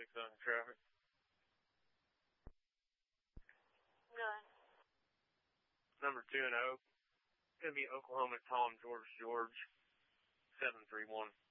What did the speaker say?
6 on traffic. Good. Number 2 and Oak. It's going to be Oklahoma Tom George 731.